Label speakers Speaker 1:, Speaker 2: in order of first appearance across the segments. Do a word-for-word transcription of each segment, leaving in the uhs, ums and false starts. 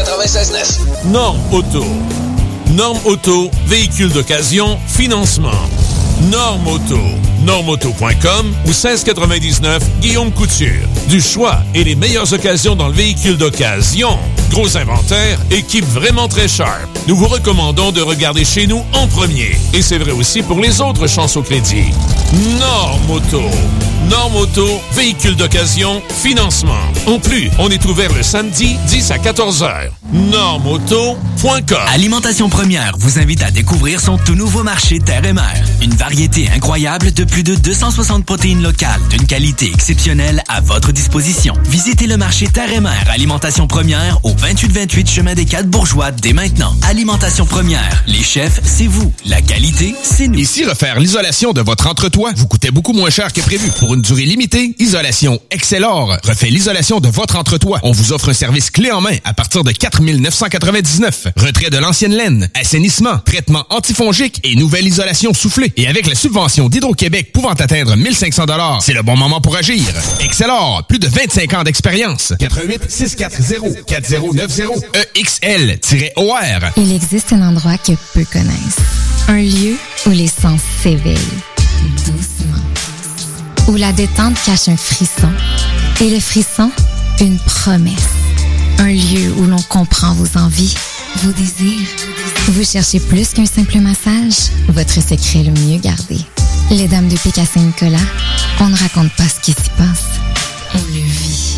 Speaker 1: quatre-vingt-seize neuf.
Speaker 2: Norme Auto. Norme Auto, véhicule d'occasion, financement. Norme Auto. norme auto point com ou seize quatre-vingt-dix-neuf Guillaume Couture. Du choix et les meilleures occasions dans le véhicule d'occasion. Gros inventaire, équipe vraiment très sharp. Nous vous recommandons de regarder chez nous en premier. Et c'est vrai aussi pour les autres chances au crédit. Norme Auto. Norme Auto, véhicule d'occasion, financement. En plus, on est ouvert le samedi dix à quatorze heures. norme auto point com.
Speaker 3: Alimentation Première vous invite à découvrir son tout nouveau marché Terre et Mer. Une variété incroyable de plus de deux cent soixante protéines locales d'une qualité exceptionnelle à votre disposition. Visitez le marché Terre et Mer Alimentation Première au vingt-huit vingt-huit chemin des Quatre Bourgeois dès maintenant. Alimentation Première, les chefs, c'est vous. La qualité, c'est nous.
Speaker 4: Ici, refaire l'isolation de votre entretoit vous coûtait beaucoup moins cher que prévu. Pour une durée limitée, Isolation Excelor refait l'isolation de votre entretoit. On vous offre un service clé en main à partir de quatre mille neuf cent quatre-vingt-dix-neuf. Retrait de l'ancienne laine, assainissement, traitement antifongique et nouvelle isolation soufflée. Et avec la subvention d'Hydro-Québec pouvant atteindre mille cinq cents dollars, c'est le bon moment pour agir. Excelor, plus de vingt-cinq ans d'expérience. quatre huit six quatre zéro quatre zéro neuf zéro E X L O R.
Speaker 5: Il existe un endroit que peu connaissent. Un lieu où les sens s'éveillent. Doucement. Où la détente cache un frisson. Et le frisson, une promesse. Un lieu où l'on comprend vos envies, vos désirs. Vous cherchez plus qu'un simple massage? Votre secret le mieux gardé. Les Dames de Pique à Saint-Nicolas, on ne raconte pas ce qui s'y passe. On le vit.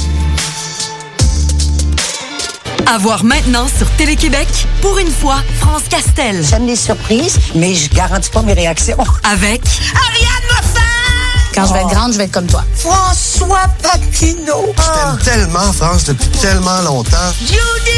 Speaker 6: À voir maintenant sur Télé-Québec, pour une fois, France Castel.
Speaker 7: J'aime les surprises, mais je garantis pas mes réactions.
Speaker 6: Avec
Speaker 7: Ariane Moffat! Quand je vais être grande, je vais être comme toi. François Paquino.
Speaker 8: Je t'aime tellement, France, depuis tellement longtemps.
Speaker 7: Judy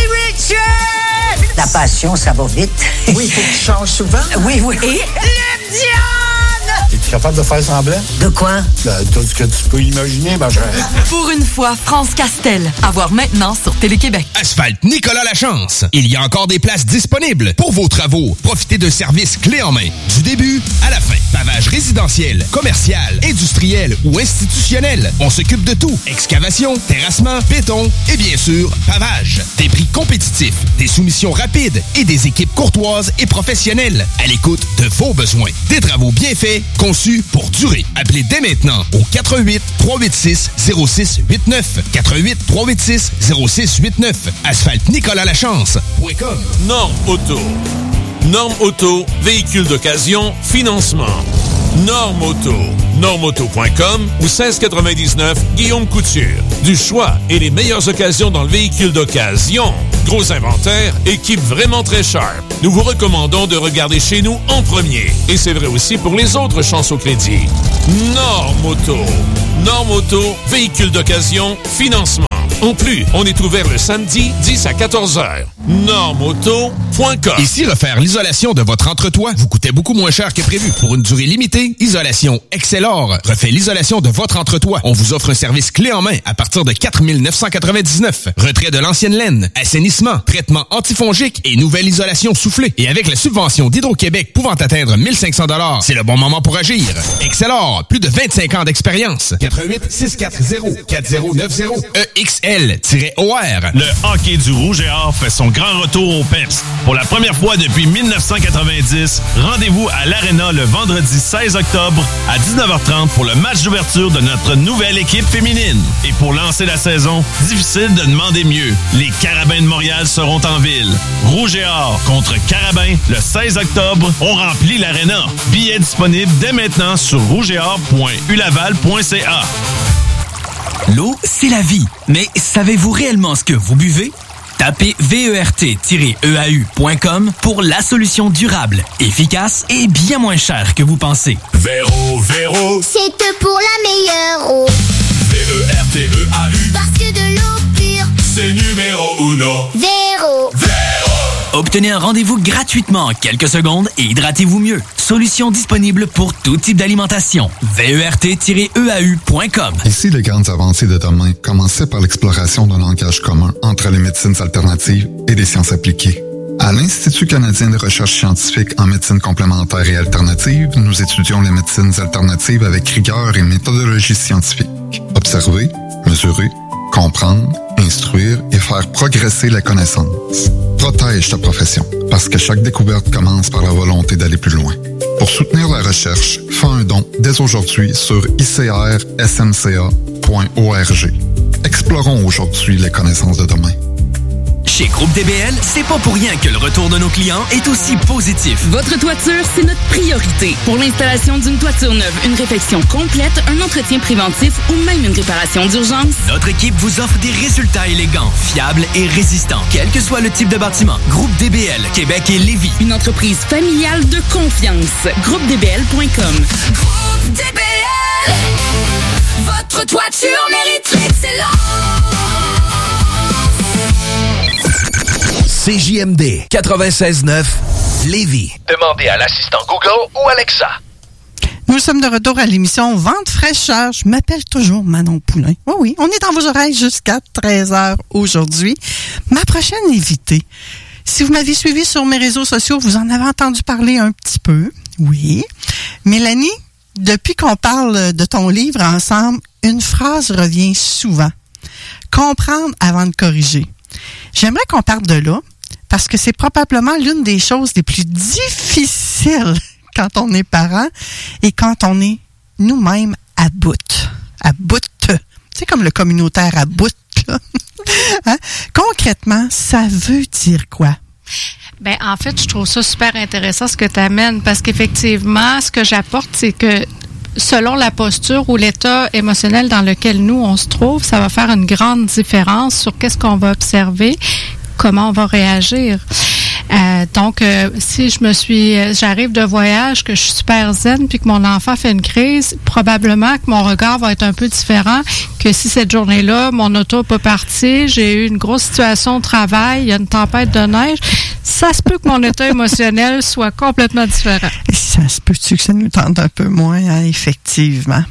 Speaker 7: Richard! La passion, ça va vite.
Speaker 8: Oui, il faut que tu changes souvent.
Speaker 7: Oui, oui. Et
Speaker 8: Lip Diane! Es-tu capable de faire semblant?
Speaker 7: De quoi?
Speaker 8: Ben, tout ce que tu peux imaginer, ma chère.
Speaker 6: Pour une fois, France Castel. À voir maintenant sur Télé-Québec.
Speaker 4: Asphalte Nicolas Lachance. Il y a encore des places disponibles pour vos travaux. Profitez d'un service clé en main. Du début à la fin. Pavage résidentiel, commercial, industriel ou institutionnel. On s'occupe de tout. Excavation, terrassement, béton et bien sûr, pavage. Des prix compétitifs, des soumissions rapides et des équipes courtoises et professionnelles à l'écoute de vos besoins. Des travaux bien faits, conçus pour durer. Appelez dès maintenant au quatre huit trois huit six zéro six huit neuf. quatre huit trois huit six zéro six huit neuf. Asphalte Nicolas Lachance point com.
Speaker 2: Norme Auto. Norme Auto, véhicule d'occasion, financement. Norme Auto. norme auto point com ou seize quatre-vingt-dix-neuf Guillaume Couture. Du choix et les meilleures occasions dans le véhicule d'occasion. Gros inventaire, équipe vraiment très sharp. Nous vous recommandons de regarder chez nous en premier. Et c'est vrai aussi pour les autres chances au crédit. Norme Auto. Norme Auto, véhicule d'occasion, financement. En plus, on est ouvert le samedi dix à quatorze heures. norme auto point com.
Speaker 4: Ici, refaire l'isolation de votre entretoit vous coûtait beaucoup moins cher que prévu. Pour une durée limitée, Isolation Excelor refait l'isolation de votre entretoit. On vous offre un service clé en main à partir de quatre mille neuf cent quatre-vingt-dix-neuf. Retrait de l'ancienne laine, assainissement, traitement antifongique et nouvelle isolation soufflée. Et avec la subvention d'Hydro-Québec pouvant atteindre mille cinq cents dollars, c'est le bon moment pour agir. Excelor, plus de vingt-cinq ans d'expérience. quatre huit six quatre zéro quatre zéro neuf zéro E X L O R.
Speaker 9: Le hockey du Rouge et Or fait son grand retour au Perse. Pour la première fois depuis dix-neuf cent quatre-vingt-dix, rendez-vous à l'Arena le vendredi seize octobre à dix-neuf heures trente pour le match d'ouverture de notre nouvelle équipe féminine. Et pour lancer la saison, difficile de demander mieux. Les Carabins de Montréal seront en ville. Rouge et Or contre Carabins le seize octobre. On remplit l'Arena. Billets disponibles dès maintenant sur rouge et or point u laval point c a.
Speaker 3: L'eau, c'est la vie. Mais savez-vous réellement ce que vous buvez? Tapez V E R T E A U point com pour la solution durable, efficace et bien moins chère que vous pensez.
Speaker 10: Véro, Véro,
Speaker 11: c'est pour la meilleure eau.
Speaker 10: V E R T E A U,
Speaker 11: parce que de l'eau pure,
Speaker 10: c'est numéro uno.
Speaker 11: Véro.
Speaker 10: Véro.
Speaker 3: Obtenez un rendez-vous gratuitement en quelques secondes et hydratez-vous mieux. Solution disponible pour tout type d'alimentation. V E R T E A U point com.
Speaker 12: Ici, les grandes avancées de demain commençaient par l'exploration d'un langage commun entre les médecines alternatives et les sciences appliquées. À l'Institut canadien de recherche scientifique en médecine complémentaire et alternative, nous étudions les médecines alternatives avec rigueur et méthodologie scientifique. Observer, mesurer, Comprendre, instruire et faire progresser les connaissances. Protège ta profession, parce que chaque découverte commence par la volonté d'aller plus loin. Pour soutenir la recherche, fais un don dès aujourd'hui sur i c r s m c a point org. Explorons aujourd'hui les connaissances de demain.
Speaker 3: Chez Groupe D B L, c'est pas pour rien que le retour de nos clients est aussi positif.
Speaker 1: Votre toiture, c'est notre priorité. Pour l'installation d'une toiture neuve, une réfection complète, un entretien préventif ou même une réparation d'urgence,
Speaker 3: notre équipe vous offre des résultats élégants, fiables et résistants, quel que soit le type de bâtiment. Groupe D B L, Québec et Lévis.
Speaker 1: Une entreprise familiale de confiance. groupe d b l point com.
Speaker 13: Groupe D B L, votre toiture mérite l'excellence.
Speaker 14: C J M D quatre-vingt-seize neuf Lévis.
Speaker 15: Demandez à l'assistant Google ou Alexa.
Speaker 16: Nous sommes de retour à l'émission Vente fraîcheur. Je m'appelle toujours Manon Poulain. Oui, oui, on est dans vos oreilles jusqu'à treize heures aujourd'hui. Ma prochaine invitée, si vous m'avez suivi sur mes réseaux sociaux, vous en avez entendu parler un petit peu. Oui. Mélanie, depuis qu'on parle de ton livre ensemble, une phrase revient souvent. Comprendre avant de corriger. J'aimerais qu'on parte de là, parce que c'est probablement l'une des choses les plus difficiles quand on est parent et quand on est nous-mêmes à bout. À bout. C'est comme le communautaire à bout, là. Hein? Concrètement, ça veut dire quoi?
Speaker 17: Ben, en fait, je trouve ça super intéressant ce que tu amènes, parce qu'effectivement, ce que j'apporte, c'est que selon la posture ou l'état émotionnel dans lequel nous, on se trouve, ça va faire une grande différence sur qu'est-ce qu'on va observer, comment on va réagir. Euh, donc, euh, si je me suis, j'arrive de voyage, que je suis super zen, puis que mon enfant fait une crise, probablement que mon regard va être un peu différent que si cette journée-là, mon auto n'est pas parti, j'ai eu une grosse situation au travail, il y a une tempête de neige. Ça se peut que mon état émotionnel soit complètement différent.
Speaker 16: Ça se peut-tu que ça nous tente un peu moins, hein, effectivement.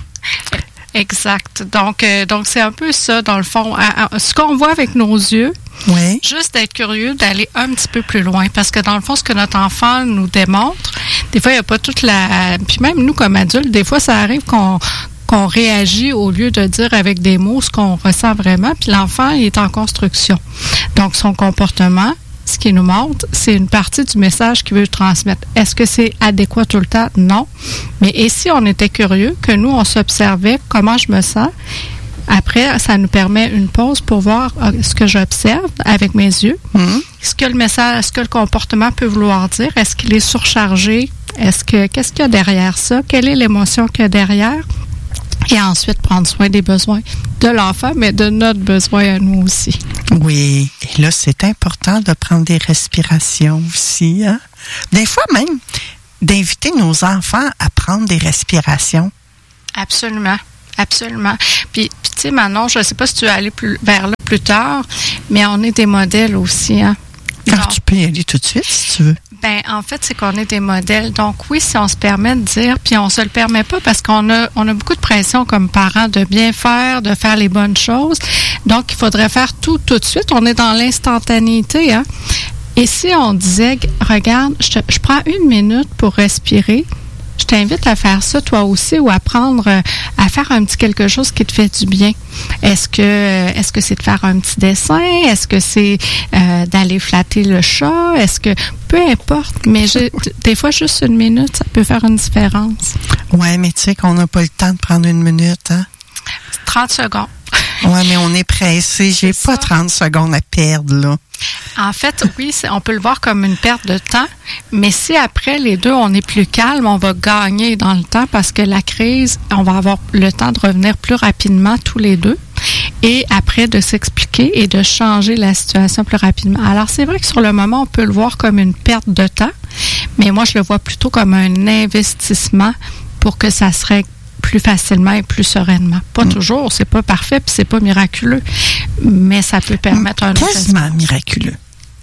Speaker 17: Exact. Donc, euh, donc c'est un peu ça, dans le fond. À, à, ce qu'on voit avec nos yeux,
Speaker 16: oui.
Speaker 17: Juste d'être curieux, d'aller un petit peu plus loin. Parce que dans le fond, ce que notre enfant nous démontre, des fois, il n'y a pas toute la... Puis même nous, comme adultes, des fois, ça arrive qu'on... qu'on réagit au lieu de dire avec des mots ce qu'on ressent vraiment. Puis l'enfant, il est en construction. Donc, son comportement, ce qu'il nous montre, c'est une partie du message qu'il veut transmettre. Est-ce que c'est adéquat tout le temps? Non. Mais et si on était curieux, que nous, on s'observait comment je me sens, après, ça nous permet une pause pour voir ce que j'observe avec mes yeux. Mm-hmm. Ce que le message, ce que le comportement peut vouloir dire. Est-ce qu'il est surchargé? Est-ce que, qu'est-ce qu'il y a derrière ça? Quelle est l'émotion qu'il y a derrière? Et ensuite, prendre soin des besoins de l'enfant, mais de notre besoin à nous aussi.
Speaker 16: Oui. Et là, c'est important de prendre des respirations aussi, hein? Des fois même, d'inviter nos enfants à prendre des respirations.
Speaker 17: Absolument. Absolument. Puis, puis tu sais, Manon, je ne sais pas si tu vas aller plus, vers là plus tard, mais on est des modèles aussi, hein?
Speaker 16: Alors, tu peux y aller tout de suite, si tu veux.
Speaker 17: Ben, en fait, c'est qu'on est des modèles. Donc, oui, si on se permet de dire, puis on se le permet pas parce qu'on a, on a beaucoup de pression comme parents de bien faire, de faire les bonnes choses. Donc, il faudrait faire tout tout de suite. On est dans l'instantanéité, hein? Et si on disait, regarde, je, te, je prends une minute pour respirer, je t'invite à faire ça toi aussi ou à prendre, à faire un petit quelque chose qui te fait du bien. Est-ce que, est-ce que c'est de faire un petit dessin? Est-ce que c'est euh, d'aller flatter le chat? Est-ce que, peu importe, mais je, des fois juste une minute, ça peut faire une différence.
Speaker 16: Ouais, mais tu sais qu'on n'a pas le temps de prendre une minute, hein?
Speaker 17: trente secondes.
Speaker 16: Ouais, mais on est pressé. J'ai pas trente secondes à perdre, là.
Speaker 17: En fait, oui, on peut le voir comme une perte de temps, mais si après les deux, on est plus calme, on va gagner dans le temps parce que la crise, on va avoir le temps de revenir plus rapidement tous les deux et après de s'expliquer et de changer la situation plus rapidement. Alors, c'est vrai que sur le moment, on peut le voir comme une perte de temps, mais moi, je le vois plutôt comme un investissement pour que ça se règle plus facilement et plus sereinement. Pas mmh. toujours, c'est pas parfait puis c'est pas miraculeux, mais ça peut permettre un
Speaker 16: quasiment miraculeux.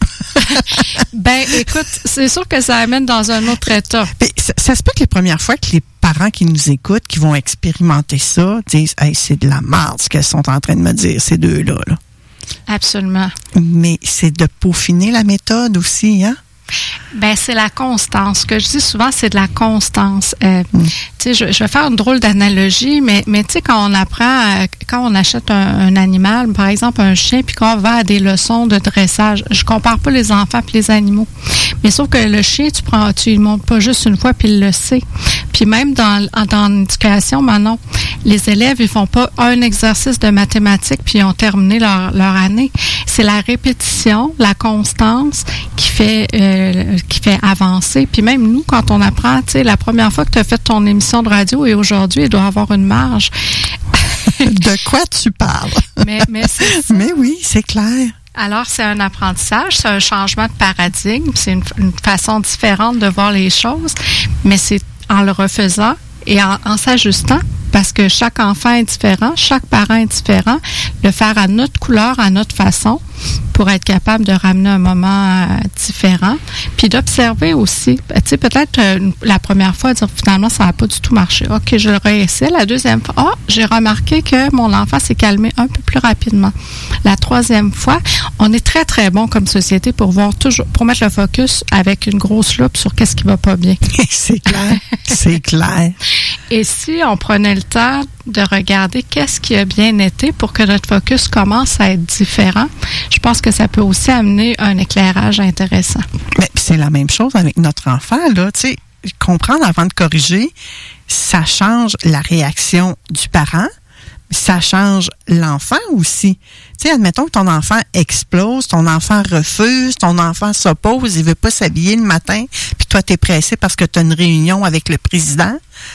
Speaker 17: Ben, écoute, c'est sûr que ça amène dans un autre état.
Speaker 16: Mais ça, ça se peut que les premières fois que les parents qui nous écoutent, qui vont expérimenter ça, disent « Hey, c'est de la merde ce qu'elles sont en train de me dire, ces deux-là. » là.
Speaker 17: Absolument.
Speaker 16: Mais c'est de peaufiner la méthode aussi, hein?
Speaker 17: Ben, c'est la constance. Ce que je dis souvent, c'est de la constance. Euh, mm. Tu sais, je, je vais faire une drôle d'analogie, mais, mais tu sais, quand on apprend, quand on achète un, un animal, par exemple un chien, puis qu'on va à des leçons de dressage, je compare pas les enfants et les animaux. Mais sauf que le chien, tu prends, tu le montes pas juste une fois, puis il le sait. Puis même dans, dans l'éducation, maintenant, les élèves, ils font pas un exercice de mathématiques, puis ils ont terminé leur, leur année. C'est la répétition, la constance qui fait, euh, qui fait avancer. Puis même nous, quand on apprend, tu sais, la première fois que tu as fait ton émission de radio et aujourd'hui, il doit avoir une marge.
Speaker 16: De quoi tu parles?
Speaker 17: Mais, mais, c'est ça.
Speaker 16: Mais oui, c'est clair.
Speaker 17: Alors, c'est un apprentissage, c'est un changement de paradigme, c'est une, une façon différente de voir les choses, mais c'est en le refaisant et en, en s'ajustant, parce que chaque enfant est différent, chaque parent est différent, le faire à notre couleur, à notre façon, pour être capable de ramener un moment euh, différent, puis d'observer aussi. Tu sais, peut-être euh, la première fois, dire finalement, ça n'a pas du tout marché. OK, je le réessaie. La deuxième fois, oh, j'ai remarqué que mon enfant s'est calmé un peu plus rapidement. La troisième fois, on est très, très bon comme société pour voir toujours, pour mettre le focus avec une grosse loupe sur qu'est-ce qui va pas bien.
Speaker 16: C'est clair. C'est clair.
Speaker 17: Et si on prenait le temps de regarder qu'est-ce qui a bien été pour que notre focus commence à être différent, je pense que ça peut aussi amener un éclairage intéressant.
Speaker 16: Mais c'est la même chose avec notre enfant, là. Tu sais, comprendre avant de corriger, ça change la réaction du parent, ça change l'enfant aussi. Tu sais, admettons que ton enfant explose, ton enfant refuse, ton enfant s'oppose, il veut pas s'habiller le matin, puis toi, t'es pressé parce que t'as une réunion avec le président.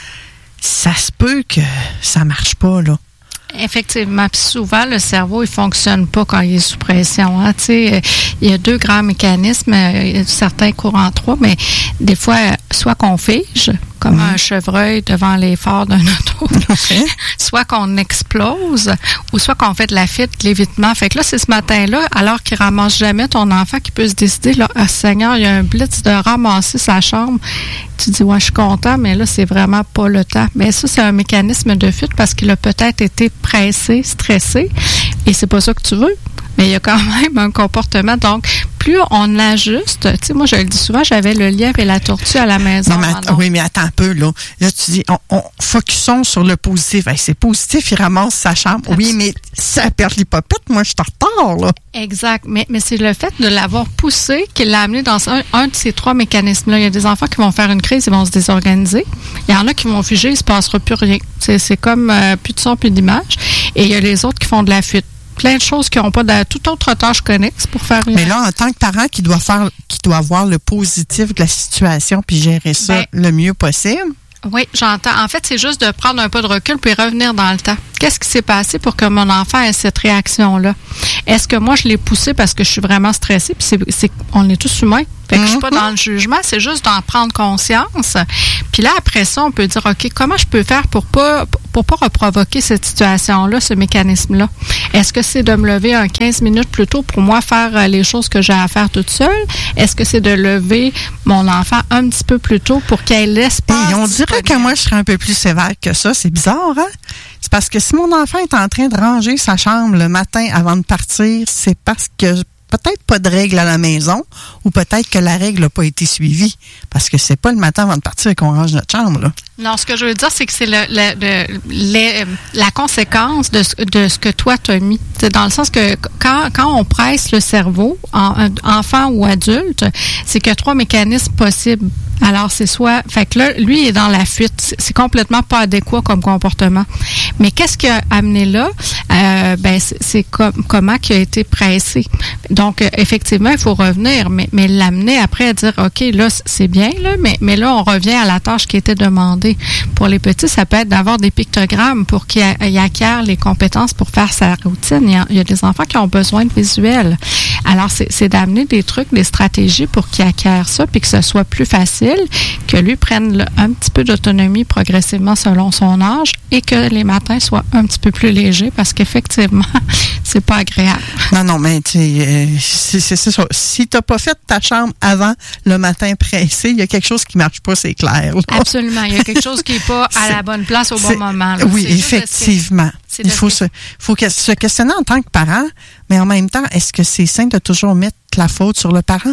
Speaker 16: Ça se peut que ça marche pas, là.
Speaker 17: Effectivement. Puis souvent, le cerveau, il fonctionne pas quand il est sous pression. Hein. Tu sais, il y a deux grands mécanismes. Certains courent en trois, mais des fois, soit qu'on fige, comme mmh. un chevreuil devant les phares d'un auto, okay. soit qu'on explose, ou soit qu'on fait de la fuite, de l'évitement. Fait que là, c'est ce matin-là, alors qu'il ramasse jamais ton enfant, qui peut se décider, là, ah, Seigneur, il y a un blitz de ramasser sa chambre. Tu dis, ouais, je suis content, mais là, c'est vraiment pas le temps. Mais ça, c'est un mécanisme de fuite parce qu'il a peut-être été pressé, stressé, et c'est pas ça que tu veux. Mais il y a quand même un comportement. Donc, plus on ajuste, tu sais, moi, je le dis souvent, j'avais le lièvre et la tortue à la maison.
Speaker 16: Non, mais att- oui, mais attends un peu, là. Là, tu dis, on, on focusons sur le positif. Hey, c'est positif, il ramasse sa chambre. Absolument. Oui, mais ça perd l'hypopète, moi, je suis en retard, là.
Speaker 17: Exact. Mais, mais c'est le fait de l'avoir poussé qui l'a amené dans un, un de ces trois mécanismes-là. Il y a des enfants qui vont faire une crise, ils vont se désorganiser. Il y en a qui vont figer, il se passera plus rien. C'est, c'est comme euh, plus de son, plus d'image. Et il y a les autres qui font de la fuite. Plein de choses qui n'ont pas de toute autre tâche connexe pour faire une...
Speaker 16: Mais là, en tant que parent qui doit faire, qui doit voir le positif de la situation puis gérer ça ben, le mieux possible.
Speaker 17: Oui, j'entends. En fait, c'est juste de prendre un peu de recul puis revenir dans le temps. Qu'est-ce qui s'est passé pour que mon enfant ait cette réaction-là? Est-ce que moi, je l'ai poussé parce que je suis vraiment stressée? Puis c'est, c'est, on est tous humains. Fait que mm-hmm. je suis pas dans le jugement, c'est juste d'en prendre conscience. Puis là, après ça, on peut dire, OK, comment je peux faire pour pas pour pas reprovoquer cette situation-là, ce mécanisme-là? Est-ce que c'est de me lever un quinze minutes plus tôt pour moi faire les choses que j'ai à faire toute seule? Est-ce que c'est de lever mon enfant un petit peu plus tôt pour qu'il ait l'espace?
Speaker 16: Et on dirait que moi, je serais un peu plus sévère que ça. C'est bizarre, hein? C'est parce que si mon enfant est en train de ranger sa chambre le matin avant de partir, c'est parce que peut-être pas de règle à la maison ou peut-être que la règle n'a pas été suivie. Parce que c'est pas le matin avant de partir qu'on range notre chambre, là.
Speaker 17: Non, ce que je veux dire, c'est que c'est le, le, le, le, la conséquence de ce, de ce que toi t'as mis. C'est dans le sens que quand, quand on presse le cerveau, en, enfant ou adulte, c'est qu'il y a trois mécanismes possibles. Alors, c'est soit... Fait que là, lui, il est dans la fuite. C'est complètement pas adéquat comme comportement. Mais qu'est-ce qui a amené là? Euh, ben, c'est, c'est com- comment qu'il a été pressé. Donc, euh, effectivement, il faut revenir, mais, mais l'amener après à dire, OK, là, c'est bien, là, mais, mais là, on revient à la tâche qui était demandée. Pour les petits, ça peut être d'avoir des pictogrammes pour qu'ils a, acquièrent les compétences pour faire sa routine. Il y a, il y a des enfants qui ont besoin de visuels. Alors, c'est, c'est d'amener des trucs, des stratégies pour qu'ils acquièrent ça, puis que ce soit plus facile, que lui prenne le, un petit peu d'autonomie progressivement selon son âge et que les matins soient un petit peu plus légers parce qu'effectivement, c'est pas agréable.
Speaker 16: Non, non, mais tu euh, c'est, c'est, c'est ça. Si t'as pas fait ta chambre avant le matin pressé, il y a quelque chose qui marche pas, c'est clair. Là.
Speaker 17: Absolument. Il y a quelque chose qui est pas à la bonne place au bon moment. Là.
Speaker 16: Oui, c'est effectivement. Il faut se, faut se questionner en tant que parent, mais en même temps, est-ce que c'est sain de toujours mettre la faute sur le parent?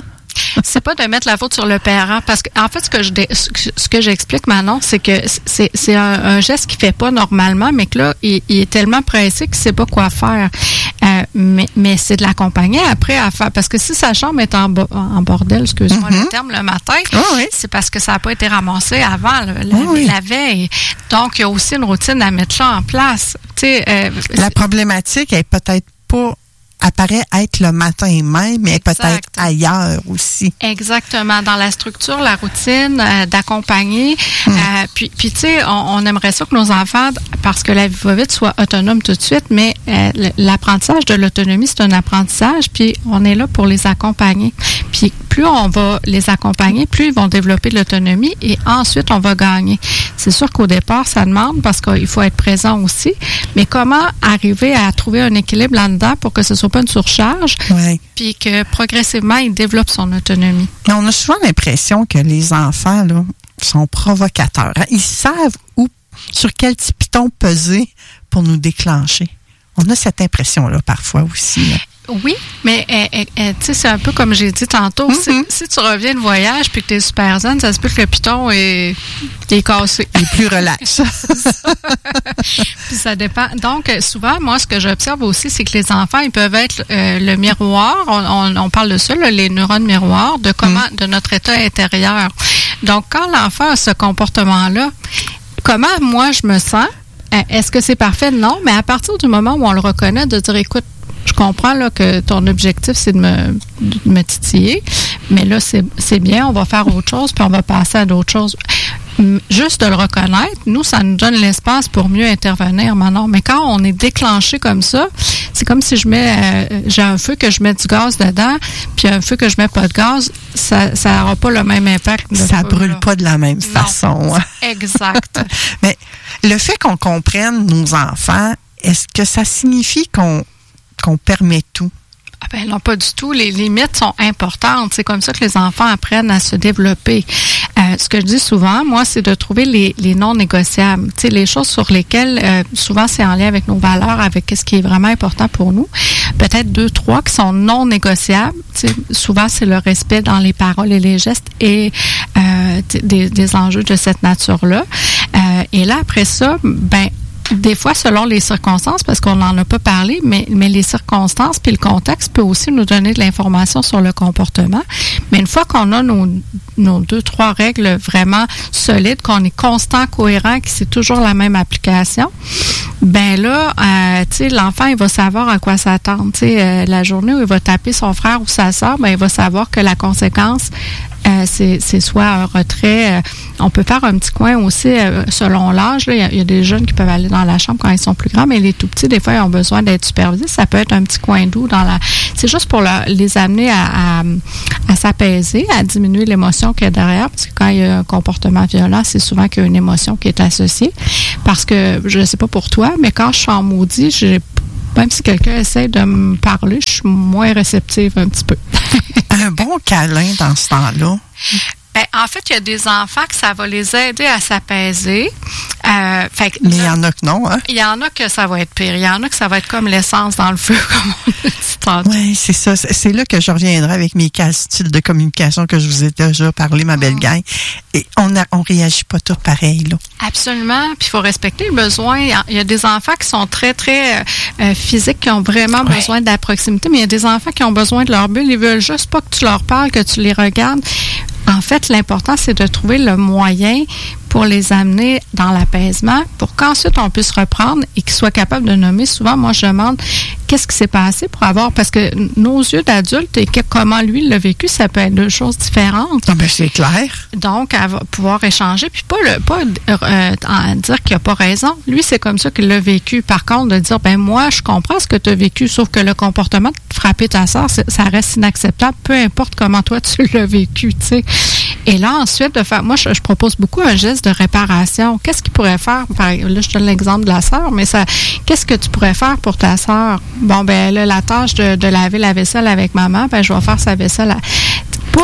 Speaker 17: c'est pas de mettre la faute sur le parent, parce que en fait, ce que je ce que j'explique Manon, c'est que c'est c'est un, un geste qu'il fait pas normalement, mais que là, il, il est tellement pressé qu'il sait pas quoi faire. Euh, mais mais c'est de l'accompagner après à faire, parce que si sa chambre est en, bo- en bordel, excuse-moi mm-hmm. le terme, le matin, oh, oui. c'est parce que ça n'a pas été ramassé avant la, oh, oui. la veille. Donc il y a aussi une routine à mettre là en place. Tu sais, euh,
Speaker 16: la problématique est peut-être pas apparaît être le matin même, mais exact. Peut-être ailleurs aussi.
Speaker 17: Exactement. Dans la structure, la routine, euh, d'accompagner. Hum. Euh, puis, puis tu sais, on, on aimerait ça que nos enfants, parce que la vie va vite, soient autonomes tout de suite, mais euh, l'apprentissage de l'autonomie, c'est un apprentissage, puis on est là pour les accompagner. Puis plus on va les accompagner, plus ils vont développer de l'autonomie et ensuite on va gagner. C'est sûr qu'au départ, ça demande, parce qu'il faut être présent aussi, mais comment arriver à trouver un équilibre là-dedans pour que ce soit pas une surcharge,
Speaker 16: ouais.
Speaker 17: puis que progressivement, il développe son autonomie.
Speaker 16: On a souvent l'impression que les enfants là, sont provocateurs. Ils savent où, sur quel petit piton peser pour nous déclencher. On a cette impression-là parfois aussi. Là.
Speaker 17: Oui, mais euh, euh, tu sais, c'est un peu comme j'ai dit tantôt. Mm-hmm. Si, si tu reviens de voyage puis que tu es super zen, ça se peut que le piton est, est cassé.
Speaker 16: Il est plus relax.
Speaker 17: Puis ça dépend. Donc, souvent, moi, ce que j'observe aussi, c'est que les enfants, ils peuvent être euh, le miroir. On, on, on parle de ça, là, les neurones miroirs, de comment, mm. de notre état intérieur. Donc, quand l'enfant a ce comportement-là, comment moi je me sens? Est-ce que c'est parfait? Non, mais à partir du moment où on le reconnaît, de dire, écoute, je comprends là que ton objectif, c'est de me, de me titiller, mais là, c'est, c'est bien, on va faire autre chose, puis on va passer à d'autres choses. Juste de le reconnaître, nous, ça nous donne l'espace pour mieux intervenir maintenant. Mais quand on est déclenché comme ça, c'est comme si je mets, euh, j'ai un feu que je mets du gaz dedans, puis un feu que je mets pas de gaz, ça ça n'aura pas le même impact.
Speaker 16: Ça brûle là. Pas de la même
Speaker 17: non,
Speaker 16: façon.
Speaker 17: Exact.
Speaker 16: Mais le fait qu'on comprenne nos enfants, est-ce que ça signifie qu'on qu'on permet tout?
Speaker 17: Ah ben non, pas du tout. Les limites sont importantes. C'est comme ça que les enfants apprennent à se développer. Euh, ce que je dis souvent, moi, c'est de trouver les, les non négociables. Tu sais, les choses sur lesquelles, euh, souvent, c'est en lien avec nos valeurs, avec ce qui est vraiment important pour nous. Peut-être deux, trois qui sont non négociables. Tu sais, souvent, c'est le respect dans les paroles et les gestes et euh, des, des enjeux de cette nature-là. Euh, et là, après ça, ben des fois, selon les circonstances, parce qu'on n'en a pas parlé, mais, mais les circonstances puis le contexte peut aussi nous donner de l'information sur le comportement. Mais une fois qu'on a nos, nos deux, trois règles vraiment solides, qu'on est constant, cohérent, que c'est toujours la même application, ben là, euh, tu sais, l'enfant, il va savoir à quoi s'attendre. Tu sais, euh, la journée où il va taper son frère ou sa sœur, ben il va savoir que la conséquence, Euh, c'est, c'est soit un retrait. Euh, on peut faire un petit coin aussi euh, selon l'âge. Il y, y a des jeunes qui peuvent aller dans la chambre quand ils sont plus grands, mais les tout petits, des fois, ils ont besoin d'être supervisés. Ça peut être un petit coin doux dans la. C'est juste pour leur, les amener à, à, à s'apaiser, à diminuer l'émotion qu'il y a derrière, parce que quand il y a un comportement violent, c'est souvent qu'il y a une émotion qui est associée. Parce que, je ne sais pas pour toi, mais quand je suis en maudit, j'ai même si quelqu'un essaie de me parler, je suis moins réceptive un petit peu.
Speaker 16: Un bon câlin dans ce temps-là.
Speaker 17: Ben, en fait, il y a des enfants que ça va les aider à s'apaiser. Euh, fait que,
Speaker 16: mais il y en a que non, hein?
Speaker 17: Il y en a que ça va être pire. Il y en a que ça va être comme l'essence dans le feu, comme on a dit tantôt.
Speaker 16: Oui, c'est ça. C'est là que je reviendrai avec mes quatre styles de communication que je vous ai déjà parlé, ma belle gang. Et on a, on réagit pas tous pareil, là.
Speaker 17: Absolument. Puis il faut respecter les besoins. Il y a des enfants qui sont très, très euh, physiques, qui ont vraiment ouais. besoin de la proximité, mais il y a des enfants qui ont besoin de leur bulle. Ils veulent juste pas que tu leur parles, que tu les regardes. En fait, l'important, c'est de trouver le moyen pour les amener dans l'apaisement, pour qu'ensuite on puisse reprendre et qu'ils soient capables de nommer. Souvent, moi, je demande qu'est-ce qui s'est passé pour avoir, parce que nos yeux d'adultes et que, comment lui l'a vécu, ça peut être deux choses différentes.
Speaker 16: Ah ben, c'est clair.
Speaker 17: Donc, elle va pouvoir échanger, puis pas, le, pas euh, en dire qu'il n'a pas raison. Lui, c'est comme ça qu'il l'a vécu. Par contre, de dire, ben moi, je comprends ce que tu as vécu, sauf que le comportement de frapper ta sœur, ça reste inacceptable, peu importe comment toi tu l'as vécu, tu sais. Et là, ensuite, de faire, moi, je, je propose beaucoup un geste de réparation. Qu'est-ce qu'il pourrait faire? Par, là, je donne l'exemple de la sœur, mais ça, qu'est-ce que tu pourrais faire pour ta sœur? Bon, ben là, la tâche de, de laver la vaisselle avec maman, ben je vais faire sa vaisselle. À, pas,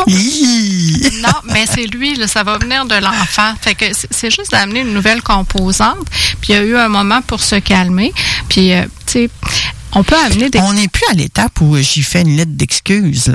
Speaker 17: non, mais c'est lui, là, ça va venir de l'enfant. Fait que c'est, c'est juste d'amener une nouvelle composante. Puis il y a eu un moment pour se calmer. Puis, euh, tu sais, on peut amener des...
Speaker 16: On n'est plus à l'étape où j'y fais une lettre d'excuse, là.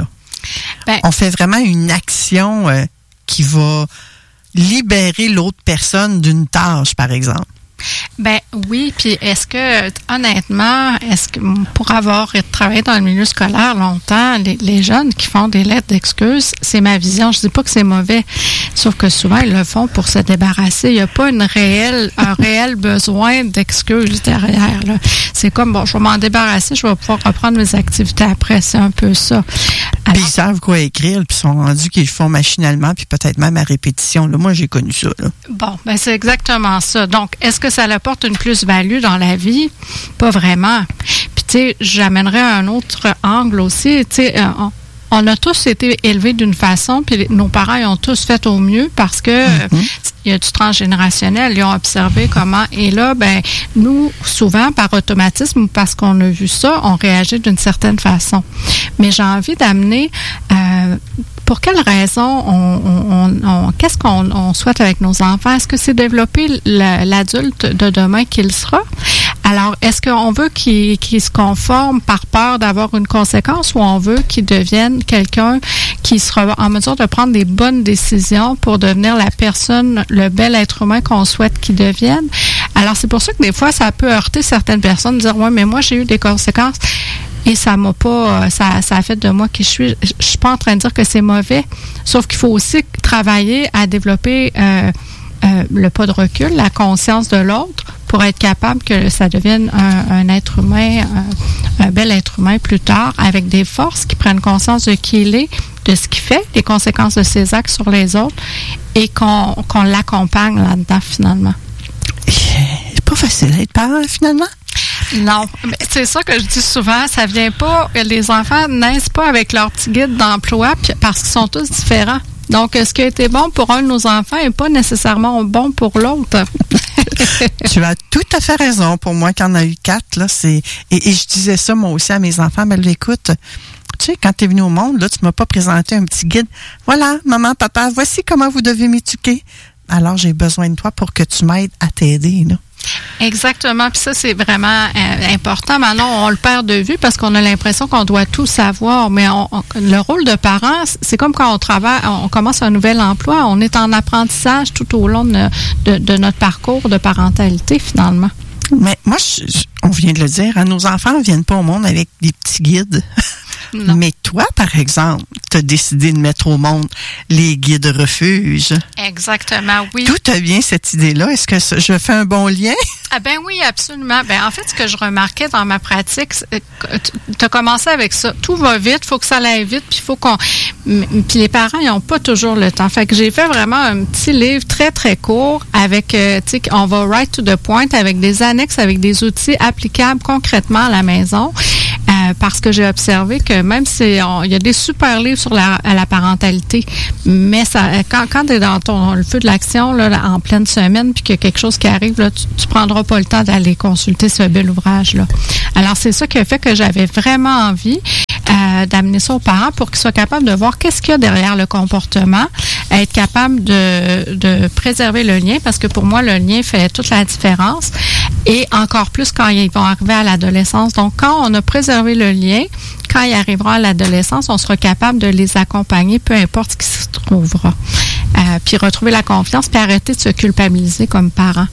Speaker 16: Ben, on fait vraiment une action euh, qui va libérer l'autre personne d'une tâche, par exemple.
Speaker 17: Ben oui, puis est-ce que, honnêtement, est-ce que pour avoir travaillé dans le milieu scolaire longtemps, les, les jeunes qui font des lettres d'excuses, c'est ma vision. Je dis pas que c'est mauvais, sauf que souvent ils le font pour se débarrasser. Il n'y a pas une réelle, un réel besoin d'excuses derrière. Là. C'est comme, bon, je vais m'en débarrasser, je vais pouvoir reprendre mes activités après. C'est un peu ça.
Speaker 16: Alors, puis ils savent quoi écrire, puis ils sont rendus qu'ils le font machinalement, puis peut-être même à répétition. Là, moi, j'ai connu ça. Là.
Speaker 17: Bon, ben c'est exactement ça. Donc, est-ce que ça apporte une plus-value dans la vie? Pas vraiment. Puis, tu sais, j'amènerais un autre angle aussi. Tu sais, on, on a tous été élevés d'une façon, puis nos parents ils ont tous fait au mieux parce que mm-hmm. il y a du transgénérationnel. Ils ont observé comment. Et là, ben nous, souvent, par automatisme ou parce qu'on a vu ça, on réagit d'une certaine façon. Mais j'ai envie d'amener... Euh, pour quelles raisons on, on, on qu'est-ce qu'on on souhaite avec nos enfants? Est-ce que c'est développer l'adulte de demain qu'il sera? Alors, est-ce qu'on veut qu'il, qu'il se conforme par peur d'avoir une conséquence ou on veut qu'il devienne quelqu'un qui sera en mesure de prendre des bonnes décisions pour devenir la personne, le bel être humain qu'on souhaite qu'il devienne? Alors, c'est pour ça que des fois, ça peut heurter certaines personnes, dire « Ouais, mais moi, j'ai eu des conséquences. » Et ça m'a pas, ça, ça a fait de moi qui je suis. Je, je suis pas en train de dire que c'est mauvais, sauf qu'il faut aussi travailler à développer euh, euh, le pas de recul, la conscience de l'autre, pour être capable que ça devienne un, un être humain, un, un bel être humain plus tard, avec des forces qui prennent conscience de qui il est, de ce qu'il fait, les conséquences de ses actes sur les autres, et qu'on, qu'on l'accompagne là-dedans finalement.
Speaker 16: C'est pas facile d'être parent finalement.
Speaker 17: Non, mais c'est ça que je dis souvent, ça vient pas, les enfants naissent pas avec leur petit guide d'emploi parce qu'ils sont tous différents. Donc, ce qui a été bon pour un de nos enfants n'est pas nécessairement bon pour l'autre.
Speaker 16: Tu as tout à fait raison. Pour moi, quand on a eu quatre, là, c'est et, et je disais ça moi aussi à mes enfants, mais écoute, tu sais, quand tu es venu au monde, là, tu m'as pas présenté un petit guide. Voilà, maman, papa, voici comment vous devez m'éduquer. Alors, j'ai besoin de toi pour que tu m'aides à t'aider, là.
Speaker 17: Exactement. Puis ça, c'est vraiment euh, important. Maintenant, on le perd de vue parce qu'on a l'impression qu'on doit tout savoir. Mais on, on, le rôle de parent, c'est comme quand on travaille, on commence un nouvel emploi. On est en apprentissage tout au long de, de, de notre parcours de parentalité, finalement.
Speaker 16: Mais moi, je, je, on vient de le dire, hein, nos enfants ne viennent pas au monde avec des petits guides. Non. Mais toi, par exemple, tu as décidé de mettre au monde les guides refuges.
Speaker 17: Exactement, oui.
Speaker 16: D'où te vient cette idée-là? Est-ce que ça, je fais un bon lien?
Speaker 17: Ah ben oui, absolument. Ben en fait, ce que je remarquais dans ma pratique, tu as commencé avec ça. Tout va vite, il faut que ça aille vite, puis il faut qu'on... Puis les parents, ils n'ont pas toujours le temps. Fait que j'ai fait vraiment un petit livre très, très court avec, euh, tu sais, on va right to the point, avec des annexes, avec des outils applicables concrètement à la maison. Euh, parce que j'ai observé que même si il y a des super livres sur la, la parentalité, mais ça, quand, quand tu es dans ton le feu de l'action là, en pleine semaine, puis qu'il y a quelque chose qui arrive, là, tu, tu prendras pas le temps d'aller consulter ce bel ouvrage-là. Alors, c'est ça qui a fait que j'avais vraiment envie euh, d'amener ça aux parents pour qu'ils soient capables de voir qu'est-ce qu'il y a derrière le comportement, être capable de, de préserver le lien, parce que pour moi, le lien fait toute la différence, et encore plus quand ils vont arriver à l'adolescence. Donc, quand on a préservé le lien, quand ils arriveront à l'adolescence, on sera capable de les accompagner, peu importe ce qui se trouvera. Euh, puis retrouver la confiance, puis arrêter de se culpabiliser comme parent.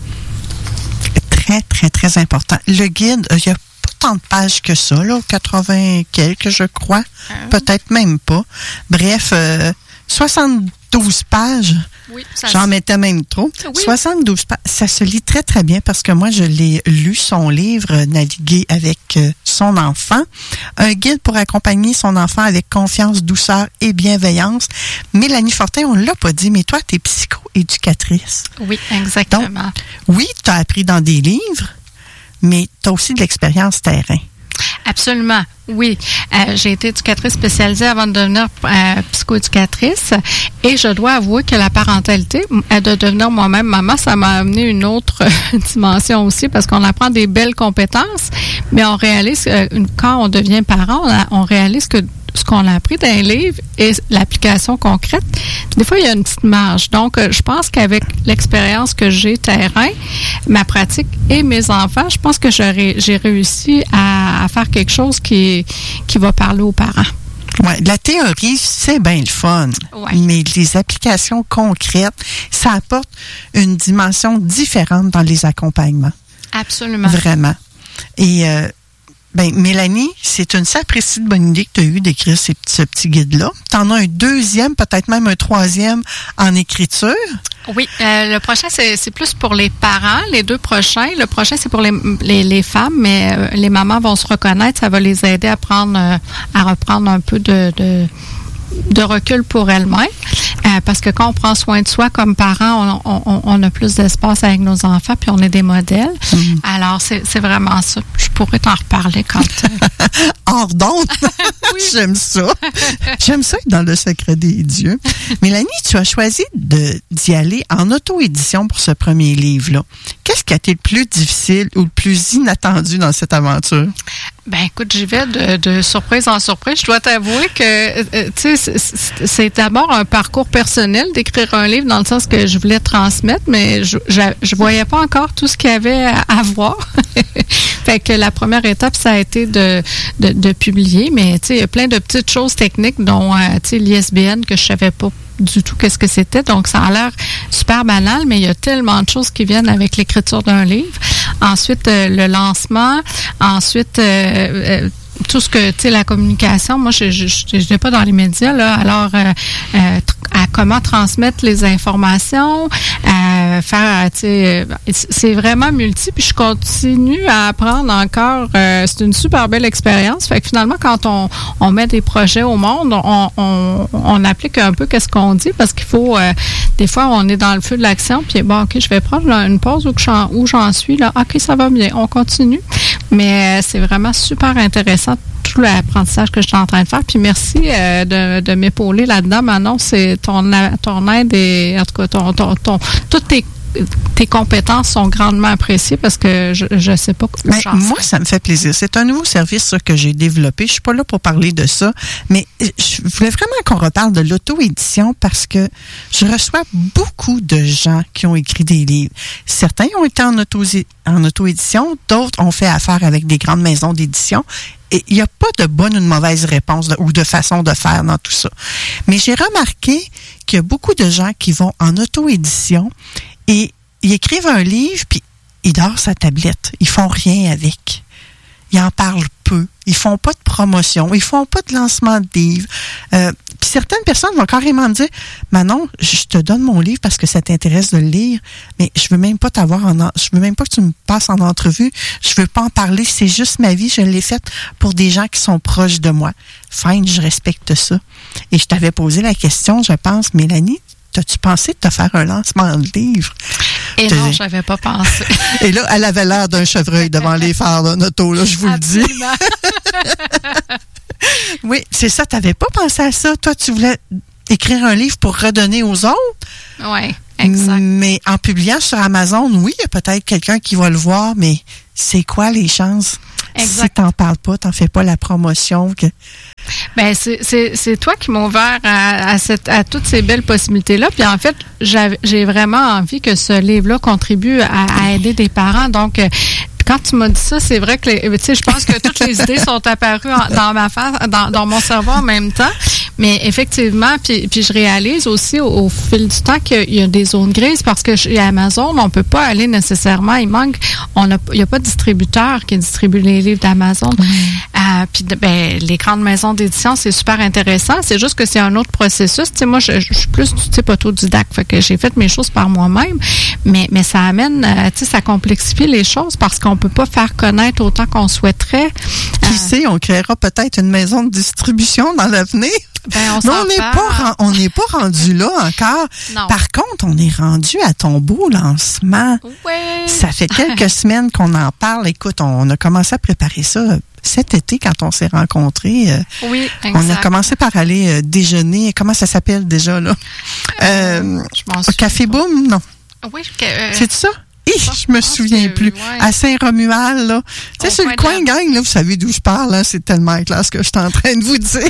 Speaker 16: Très, très, très important. Le guide, il n'y a pas tant de pages que ça, là, quatre-vingts quelques, je crois. Euh. Peut-être même pas. Bref, euh, soixante-douze pages.
Speaker 17: Oui, ça
Speaker 16: J'en mettais même trop.
Speaker 17: Oui.
Speaker 16: soixante-douze pages. Ça se lit très, très bien parce que moi, je l'ai lu, son livre, Naviguer avec euh, son enfant. Un guide pour accompagner son enfant avec confiance, douceur et bienveillance. Mélanie Fortin, on ne l'a pas dit, mais toi, tu es psycho-éducatrice.
Speaker 17: Oui, exactement.
Speaker 16: Donc, oui, tu as appris dans des livres, mais tu as aussi de l'expérience terrain.
Speaker 17: Absolument, oui. Euh, j'ai été éducatrice spécialisée avant de devenir euh, psychoéducatrice, et je dois avouer que la parentalité, euh, de devenir moi-même maman, ça m'a amené une autre euh, dimension aussi, parce qu'on apprend des belles compétences, mais on réalise euh, quand on devient parent, on, a, on réalise que ce qu'on a appris dans un livre et l'application concrète, des fois, il y a une petite marge. Donc, euh, je pense qu'avec l'expérience que j'ai terrain, ma pratique et mes enfants, je pense que j'aurais, j'ai réussi à, à faire quelque chose qui, qui va parler aux parents.
Speaker 16: Ouais, la théorie, c'est bien le fun.
Speaker 17: Ouais.
Speaker 16: Mais les applications concrètes, ça apporte une dimension différente dans les accompagnements.
Speaker 17: Absolument.
Speaker 16: Vraiment. Et euh, ben, Mélanie, c'est une sapristi de bonne idée que tu as eue d'écrire ces, ce petit guide-là. Tu en as un deuxième, peut-être même un troisième en écriture.
Speaker 17: Oui, euh, le prochain, c'est, c'est plus pour les parents, les deux prochains. Le prochain, c'est pour les, les, les femmes, mais euh, les mamans vont se reconnaître. Ça va les aider à prendre, euh, à reprendre un peu de, de, de recul pour elles-mêmes. Euh, parce que quand on prend soin de soi comme parents, on, on, on a plus d'espace avec nos enfants, puis on est des modèles. Mm. Alors, c'est, c'est vraiment ça. Je pourrais t'en reparler quand... Euh...
Speaker 16: Hors d'onde! Oui. J'aime ça. J'aime ça être dans le secret des dieux. Mélanie, tu as choisi de, d'y aller en auto-édition pour ce premier livre-là. Qu'est-ce qui a été le plus difficile ou le plus inattendu dans cette aventure?
Speaker 17: Ben écoute, j'y vais de, de surprise en surprise. Je dois t'avouer que euh, tu sais, c'est, c'est d'abord un parcours personnel d'écrire un livre dans le sens que je voulais transmettre, mais je je, je voyais pas encore tout ce qu'il y avait à, à voir. Fait que la première étape, ça a été de de, de publier, mais tu sais, il y a plein de petites choses techniques, dont euh, tu sais l'I S B N que je savais pas du tout qu'est-ce que c'était. Donc, ça a l'air super banal, mais il y a tellement de choses qui viennent avec l'écriture d'un livre. Ensuite, euh, le lancement. Ensuite, euh, euh, tout ce que, tu sais, la communication. Moi, je je n'ai pas dans les médias, là. Alors, euh, euh, à comment transmettre les informations, euh, faire, tu sais, c'est vraiment multi. Puis je continue à apprendre encore. Euh, c'est une super belle expérience. Fait que finalement, quand on, on met des projets au monde, on, on, on applique un peu qu'est-ce qu'on dit, parce qu'il faut, euh, des fois, on est dans le feu de l'action, puis bon, OK, je vais prendre là, une pause où j'en, où j'en suis, là. OK, ça va bien, on continue. Mais euh, c'est vraiment super intéressant, tout l'apprentissage que je suis en train de faire. Puis merci euh, de, de m'épauler là-dedans. Manon, c'est ton, ton aide et, en tout cas, ton, ton, ton, toutes tes tes compétences sont grandement appréciées parce que je ne sais pas où
Speaker 16: j'en Moi, ça me fait plaisir. C'est un nouveau service ça, que j'ai développé. Je suis pas là pour parler de ça, mais je voulais vraiment qu'on reparle de l'auto-édition parce que je reçois beaucoup de gens qui ont écrit des livres. Certains ont été en auto en auto-édition, d'autres ont fait affaire avec des grandes maisons d'édition. Et il n'y a pas de bonne ou de mauvaise réponse de, ou de façon de faire dans tout ça. Mais j'ai remarqué qu'il y a beaucoup de gens qui vont en auto-édition et ils écrivent un livre, puis ils dorment sa tablette. Ils font rien avec. Ils en parlent peu. Ils font pas de promotion. Ils font pas de lancement de livre. Euh, puis certaines personnes vont carrément me dire, Manon, je te donne mon livre parce que ça t'intéresse de le lire, mais je veux même pas t'avoir en, je veux même pas que tu me passes en entrevue. Je veux pas en parler. C'est juste ma vie. Je l'ai faite pour des gens qui sont proches de moi. Fine, je respecte ça. Et je t'avais posé la question, je pense, Mélanie, t'as-tu pensé de te faire un lancement de livre?
Speaker 17: Et non, dit... j'avais pas pensé.
Speaker 16: Et là, elle avait l'air d'un chevreuil devant les phares d'un auto, là, je vous
Speaker 17: Absolument.
Speaker 16: le dis. Oui, c'est ça, t'avais pas pensé à ça. Toi, tu voulais écrire un livre pour redonner aux autres?
Speaker 17: Oui, exact.
Speaker 16: Mais en publiant sur Amazon, oui, il y a peut-être quelqu'un qui va le voir, mais c'est quoi les chances? Exact. Si t'en parles pas, t'en fais pas la promotion. Que...
Speaker 17: Ben c'est c'est c'est toi qui m'as ouvert à, à cette à toutes ces belles possibilités là. Puis en fait, j'avais, j'ai vraiment envie que ce livre-là contribue à, à aider des parents. Donc quand tu m'as dit ça, c'est vrai que tu sais, je pense que toutes les idées sont apparues en, dans ma face, dans, dans mon cerveau en même temps. Mais effectivement, puis, puis je réalise aussi au, au fil du temps qu'il y a des zones grises parce que chez Amazon, on peut pas aller nécessairement. Il manque, on a, il y a pas de distributeur qui distribue les livres d'Amazon. Mmh. Euh, puis ben les grandes maisons d'édition, c'est super intéressant. C'est juste que c'est un autre processus. Tu sais, moi, je, je suis plus du type autodidacte, fait que j'ai fait mes choses par moi-même. Mais mais ça amène, euh, tu sais, ça complexifie les choses parce qu'on peut pas faire connaître autant qu'on souhaiterait.
Speaker 16: Qui euh, sait, on créera peut-être une maison de distribution dans l'avenir.
Speaker 17: Ben, on
Speaker 16: non, on n'est pas, on n'est pas rendu là encore.
Speaker 17: Non.
Speaker 16: Par contre, on est rendu à ton beau lancement.
Speaker 17: Ouais.
Speaker 16: Ça fait quelques semaines qu'on en parle. Écoute, on a commencé à préparer ça cet été quand on s'est rencontrés.
Speaker 17: Oui, exact.
Speaker 16: On a commencé par aller euh, déjeuner. Comment ça s'appelle déjà là? Euh,
Speaker 17: Je m'en
Speaker 16: Café Boom, non.
Speaker 17: Oui. Euh...
Speaker 16: C'est ça? je me souviens plus. Ouais. À Saint-Romuald, là. Tu sais, sur le coin, gang, là, vous savez d'où je parle, hein? C'est tellement clair ce que je suis en train de vous dire.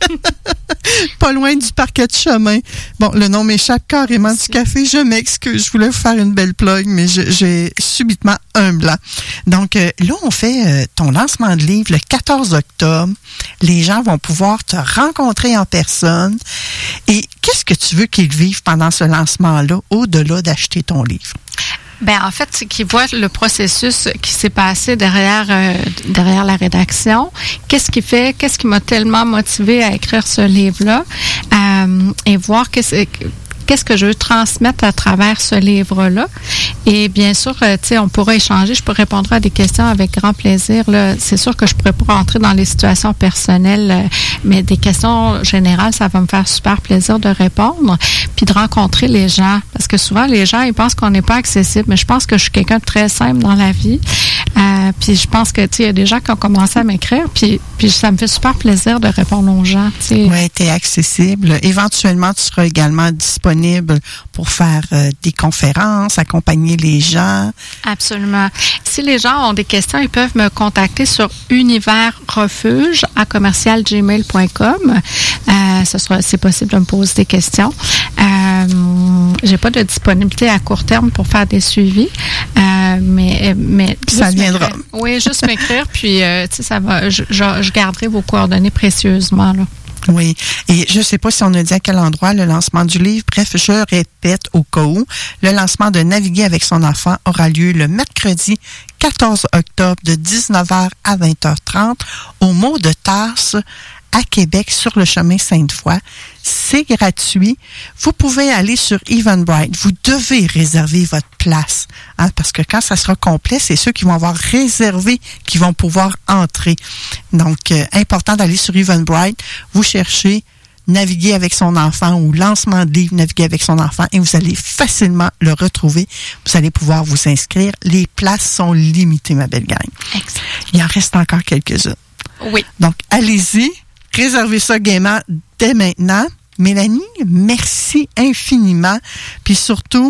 Speaker 16: Pas loin du parquet de chemin. Bon, le nom m'échappe carrément du café. Je m'excuse. Je voulais vous faire une belle plug, mais je, j'ai subitement un blanc. Donc, euh, là, on fait euh, ton lancement de livre le quatorze octobre. Les gens vont pouvoir te rencontrer en personne. Et qu'est-ce que tu veux qu'ils vivent pendant ce lancement-là, au-delà d'acheter ton livre?
Speaker 17: Ben en fait, c'est qu'ils voient le processus qui s'est passé derrière euh, derrière la rédaction. Qu'est-ce qui fait, qu'est-ce qui m'a tellement motivée à écrire ce livre-là, euh, et voir que c'est qu'est-ce que je veux transmettre à travers ce livre-là. Et bien sûr, euh, tu sais, on pourra échanger, je peux répondre à des questions avec grand plaisir. Là, c'est sûr que je pourrais pas rentrer dans les situations personnelles, euh, mais des questions générales, ça va me faire super plaisir de répondre, puis de rencontrer les gens. Parce que souvent, les gens, ils pensent qu'on n'est pas accessible, mais je pense que je suis quelqu'un de très simple dans la vie. Euh, puis je pense que, tu sais, il y a des gens qui ont commencé à m'écrire, puis, puis ça me fait super plaisir de répondre aux gens, tu sais.
Speaker 16: Oui, tu es accessible. Éventuellement, tu seras également disponible pour faire euh, des conférences, accompagner les gens.
Speaker 17: Absolument. Si les gens ont des questions, ils peuvent me contacter sur universrefuge à commercial gmail point com. Euh, ce sera, c'est possible de me poser des questions. Euh, j'ai pas de disponibilité à court terme pour faire des suivis, euh, mais mais
Speaker 16: ça viendra.
Speaker 17: Oui, juste m'écrire, puis euh, tu sais, ça va. Je, je, je garderai vos coordonnées précieusement là.
Speaker 16: Oui, et je ne sais pas si on a dit à quel endroit le lancement du livre. Bref, je répète au cas où, le lancement de Naviguer avec son enfant aura lieu le mercredi quatorze octobre de dix-neuf heures à vingt heures trente au Mot de Tasse à Québec sur le chemin Sainte-Foy. C'est gratuit. Vous pouvez aller sur Eventbrite. Vous devez réserver votre place, hein, parce que quand ça sera complet, c'est ceux qui vont avoir réservé qui vont pouvoir entrer. Donc, euh, important d'aller sur Eventbrite. Vous cherchez Naviguer avec son enfant ou lancement de livre Naviguer avec son enfant et vous allez facilement le retrouver. Vous allez pouvoir vous inscrire. Les places sont limitées, ma belle gang.
Speaker 17: Excellent.
Speaker 16: Il en reste encore quelques-unes.
Speaker 17: Oui.
Speaker 16: Donc, allez-y. Réservez ça gaiement dès maintenant. Mélanie, merci infiniment. Puis surtout,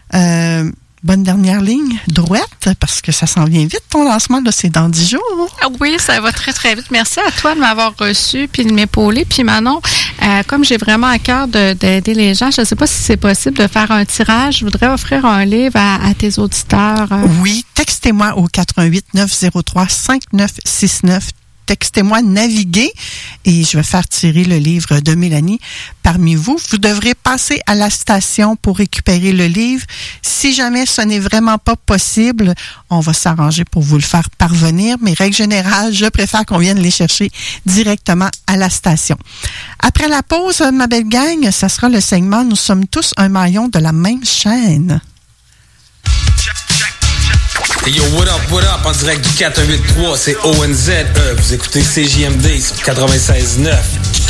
Speaker 16: euh, bonne dernière ligne droite, parce que ça s'en vient vite, ton lancement, là, c'est dans dix jours.
Speaker 17: Ah oui, ça va très, très vite. Merci à toi de m'avoir reçu puis de m'épauler. Puis Manon, euh, comme j'ai vraiment à cœur de, d'aider les gens, je ne sais pas si c'est possible de faire un tirage. Je voudrais offrir un livre à, à tes auditeurs. Euh.
Speaker 16: Oui, textez-moi au quatre un huit neuf zéro trois cinq neuf six neuf. Textez-moi Naviguer et je vais faire tirer le livre de Mélanie parmi vous. Vous devrez passer à la station pour récupérer le livre. Si jamais ce n'est vraiment pas possible, on va s'arranger pour vous le faire parvenir. Mais règle générale, je préfère qu'on vienne les chercher directement à la station. Après la pause, ma belle gang, ça sera le segment « Nous sommes tous un maillon de la même chaîne ».
Speaker 18: Hey yo, what up, what up, en direct du quatre un huit trois, c'est O N Z E. Vous écoutez C J M D sur quatre-vingt-seize neuf.